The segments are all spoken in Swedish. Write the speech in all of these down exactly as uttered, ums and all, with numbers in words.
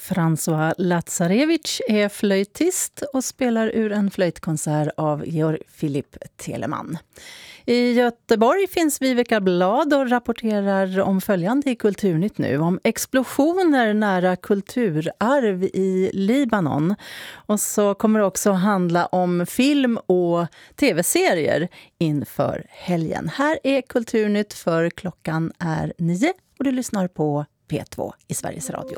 François Lazarevich är flöjtist och spelar ur en flöjtkonsert av Georg Philipp Telemann. I Göteborg finns Viveka Blad och rapporterar om följande i Kulturnytt nu. Om explosioner nära kulturarv i Libanon. Och så kommer det också handla om film och tv-serier inför helgen. Här är Kulturnytt för klockan är nio och du lyssnar på P två i Sveriges Radio.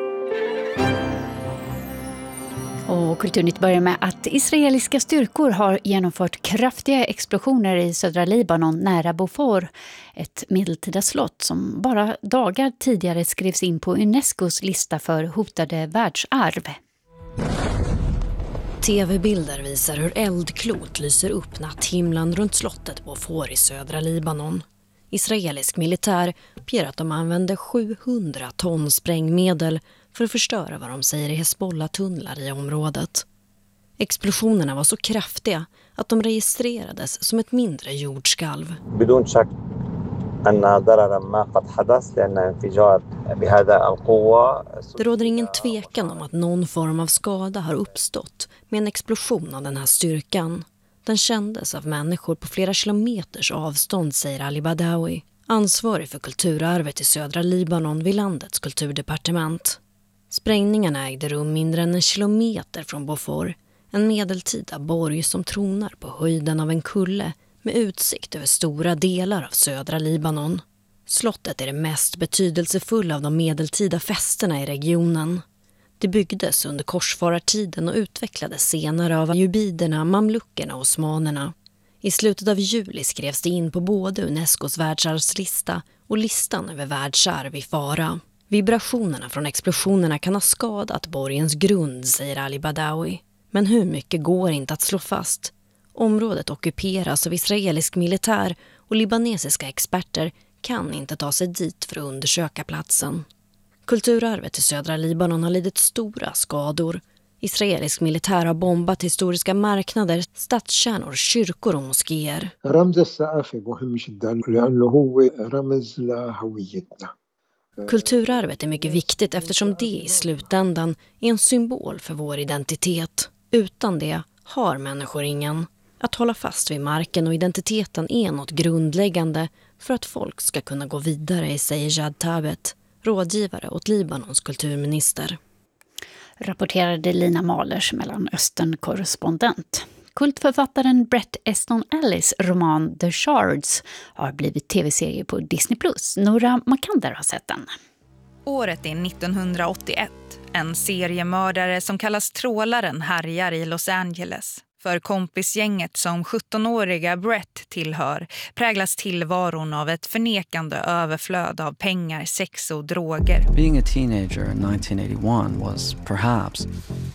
Och Kulturnytt börjar med att israeliska styrkor har genomfört kraftiga explosioner i södra Libanon nära Beaufort, ett medeltida slott som bara dagar tidigare skrevs in på Unescos lista för hotade världsarv. Tv-bilder visar hur eldklot lyser upp natthimlen runt slottet Beaufort i södra Libanon. Israelisk militär uppger att de använde sjuhundra ton sprängmedel för att förstöra vad de säger är Hezbollah-tunnlar i området. Explosionerna var så kraftiga att de registrerades som ett mindre jordskalv. Det råder ingen tvekan om att någon form av skada har uppstått med en explosion av den här styrkan. Den kändes av människor på flera kilometers avstånd, säger Ali Badawi, ansvarig för kulturarvet i södra Libanon vid landets kulturdepartement. Sprängningarna ägde rum mindre än en kilometer från Beaufort, en medeltida borg som tronar på höjden av en kulle med utsikt över stora delar av södra Libanon. Slottet är det mest betydelsefulla av de medeltida fästena i regionen. Det byggdes under korsfarartiden och utvecklades senare av ayyubiderna, mamlukerna och osmanerna. I slutet av juli skrevs det in på både Unescos världsarvslista och listan över världsarv i fara. Vibrationerna från explosionerna kan ha skadat borgens grund, säger Ali Badawi. Men hur mycket går inte att slå fast? Området ockuperas av israelisk militär och libanesiska experter kan inte ta sig dit för att undersöka platsen. Kulturarvet i södra Libanon har lidit stora skador. Israelisk militär har bombat historiska marknader, stadskärnor, kyrkor och moskéer. Kulturarvet är mycket viktigt eftersom det i slutändan är en symbol för vår identitet. Utan det har människor ingen. Att hålla fast vid marken och identiteten är något grundläggande för att folk ska kunna gå vidare, säger Jad Tabet, rådgivare åt Libanons kulturminister. Rapporterade Lina Mahlers, Mellanöstern-korrespondent. Kultförfattaren Bret Easton Ellis roman The Shards har blivit tv-serie på Disney plus. Nora Makander har sett den. Året är nittonhundraåttioett. En seriemördare som kallas Trålaren härjar i Los Angeles. För kompisgänget som sjuttonåriga Brett tillhör präglas tillvaron av ett förnekande överflöd av pengar, sex och droger. Being a teenager in nineteen eighty-one was perhaps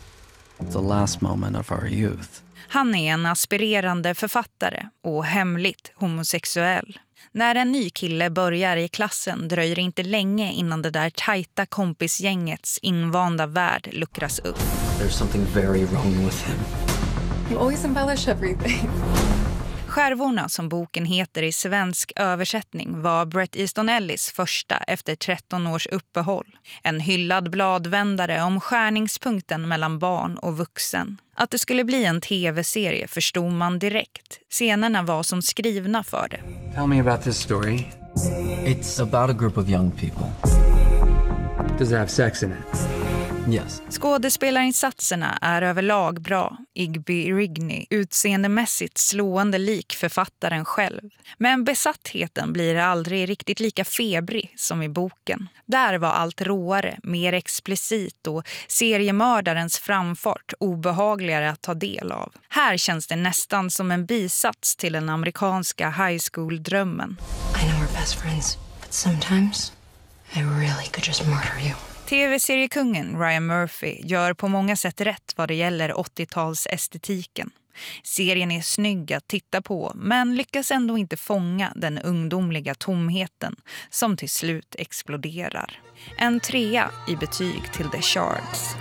the last moment of our youth. Han är en aspirerande författare och hemligt homosexuell. När en ny kille börjar i klassen dröjer det inte länge innan det där tajta kompisgängets invanda värld luckras upp. There's something very wrong with him. You always embellish everything. Skärvorna, som boken heter i svensk översättning, var Bret Easton Ellis första efter tretton års uppehåll. En hyllad bladvändare om skärningspunkten mellan barn och vuxen. Att det skulle bli en tv-serie förstod man direkt. Scenerna var som skrivna för det. Tell me about this story. It's about a group of young people. Does it have sex in it? Yes. Skådespelarinsatserna är överlag bra. Igby Rigney, utseendemässigt slående lik författaren själv. Men besattheten blir aldrig riktigt lika febrig som i boken. Där var allt råare, mer explicit och seriemördarens framfart obehagligare att ta del av. Här känns det nästan som en bisats till den amerikanska high school-drömmen. I know we're best friends, but sometimes I really could just murder you. Tv-seriekungen Ryan Murphy gör på många sätt rätt vad det gäller åttiotalsestetiken. Serien är snygg att titta på men lyckas ändå inte fånga den ungdomliga tomheten som till slut exploderar. En trea i betyg till The Shards.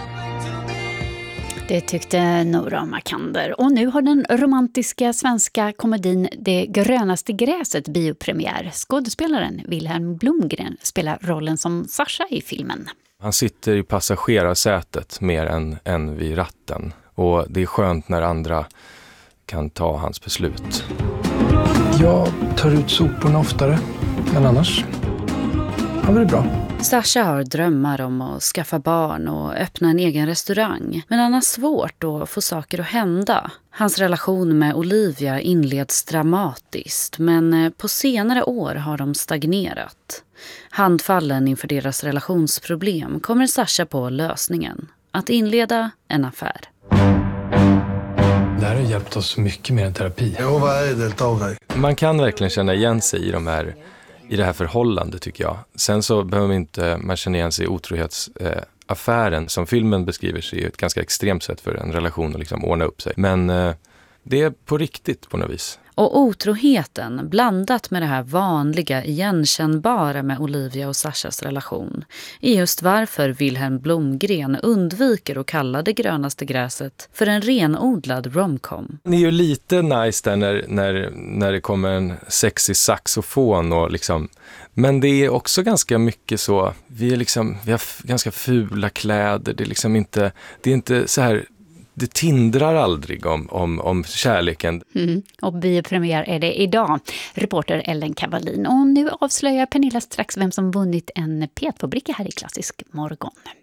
Det tyckte Nora Makander. Och nu har den romantiska svenska komedin Det grönaste gräset biopremiär. Skådespelaren Wilhelm Blomgren spelar rollen som Sasha i filmen. Han sitter i passagerarsätet mer än, än vid ratten. Och det är skönt när andra kan ta hans beslut. Jag tar ut soporna oftare, men annars har det bra. Sasha har drömmar om att skaffa barn och öppna en egen restaurang. Men han har svårt att få saker att hända. Hans relation med Olivia inleds dramatiskt, men på senare år har de stagnerat. Handfallen inför deras relationsproblem kommer Sasha på lösningen. Att inleda en affär. Det här har hjälpt oss mycket mer än terapi. Man kan verkligen känna igen sig i de här, i det här förhållandet, tycker jag. Sen så behöver man inte man känna igen sig i otrohetsaffären. Eh, som filmen beskriver sig är ett ganska extremt sätt för en relation att liksom ordna upp sig. Men eh, det är på riktigt på något vis. Och otroheten, blandat med det här vanliga, igenkännbara med Olivia och Sashas relation, är just varför Wilhelm Blomgren undviker att kalla Det grönaste gräset för en renodlad romcom. Det är ju lite nice där när, när, när det kommer en sexig saxofon och liksom... Men det är också ganska mycket så, vi är liksom, vi har f- ganska fula kläder, det är liksom inte, det är inte så här... Det tindrar aldrig om, om, om kärleken. Mm. Och biopremiär är det idag. Reporter Ellen Cavallin. Och nu avslöjar Pernilla strax vem som vunnit en P ett-fabrik här i Klassisk morgon.